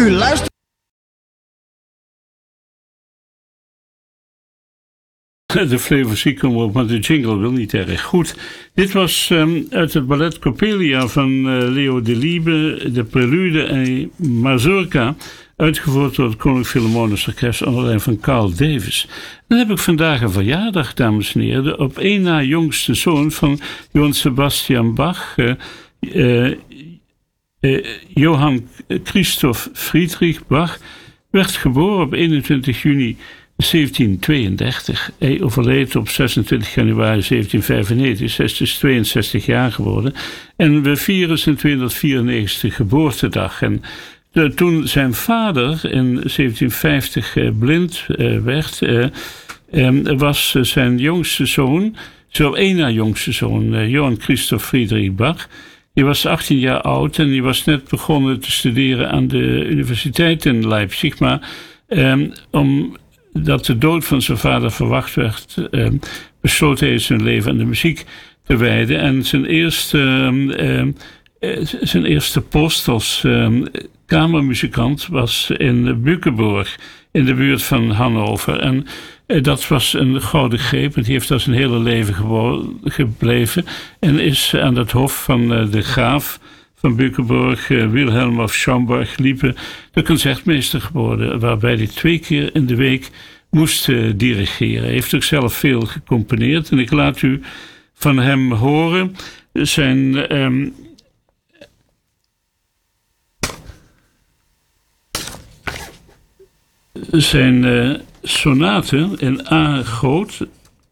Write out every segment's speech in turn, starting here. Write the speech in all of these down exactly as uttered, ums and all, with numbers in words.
U luistert. De flevozie komen op, maar de jingle wil niet erg goed. Dit was um, uit het ballet Coppelia van uh, Leo Delibes, de Prelude en Mazurka, uitgevoerd door het Koninklijk Philharmonisch Orkest onder leiding van Carl Davis. Dan heb ik vandaag een verjaardag, dames en heren. De op één na jongste zoon van Johann Sebastian Bach, uh, uh, uh, Johann Christoph Friedrich Bach, werd geboren op eenentwintig juni zeventienhonderdtweeëndertig. Hij overleed op zesentwintig januari zeventienhonderdvijfennegentig. Hij is dus tweeënzestig jaar geworden. En we vieren zijn tweehonderdvierennegentigste geboortedag. En de, toen zijn vader in zeventienhonderdvijftig uh, blind uh, werd, uh, um, was uh, zijn jongste zoon, zo één na jongste zoon, uh, Johann Christoph Friedrich Bach. Die was achttien jaar oud en die was net begonnen te studeren aan de universiteit in Leipzig. Maar um, om dat de dood van zijn vader verwacht werd, uh, besloot hij zijn leven aan de muziek te wijden. En zijn eerste, uh, uh, zijn eerste post als uh, kamermuzikant was in Bückeburg, in de buurt van Hannover. En uh, dat was een gouden greep. Het heeft daar zijn hele leven gebo- gebleven. En is aan het hof van uh, de graaf van Bückeburg, uh, Wilhelm of Schaumburg-Lippe, de concertmeester geworden, waarbij hij twee keer in de week moest uh, dirigeren. Hij heeft ook zelf veel gecomponeerd en ik laat u van hem horen zijn um, zijn uh, sonate in A groot.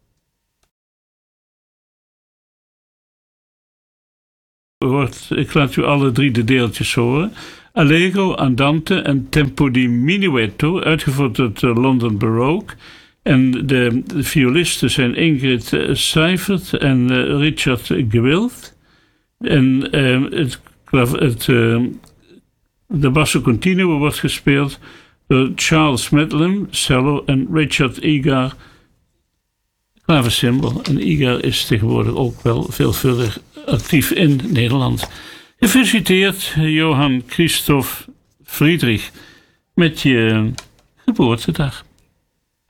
Ik laat u alle drie de deeltjes horen. Allegro, Andante en Tempo di Minuetto, uitgevoerd door het London Baroque. En de, de violisten zijn Ingrid Seifert en uh, Richard Gewildt. En uh, het, het, uh, de basso continuo wordt gespeeld door Charles Medlem, cello, en Richard Egar, klaversymbal. En Egar is tegenwoordig ook wel veelvuldig actief in Nederland. Gefeliciteerd, Johann Christoph Friedrich, met je geboortedag.